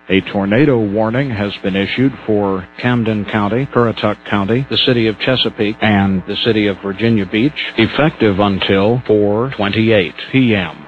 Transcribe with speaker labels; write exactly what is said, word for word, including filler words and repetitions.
Speaker 1: A tornado warning has been issued for Camden County, Currituck County, the city of Chesapeake, and the city of Virginia Beach, effective until four twenty-eight p m